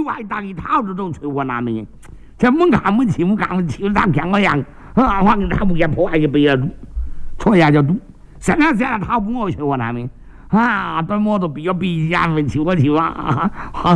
外打一套这种吹我那边，这我看不起，我看不起，咱骗我样啊！反正他不给破坏给别人，错呀就赌，现在他不我吹我那边啊，等我都比我比2分去我去哇！